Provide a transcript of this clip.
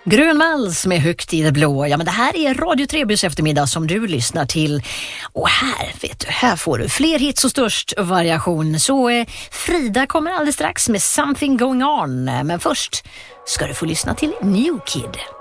Grönvalls med Högt i det blå. Ja, men det här är Radio Trebys eftermiddag som du lyssnar till. Och här, vet du, här får du fler hits och störst variation. Så Frida kommer alldeles strax med Something Going On. Men först ska du få lyssna till New Kid.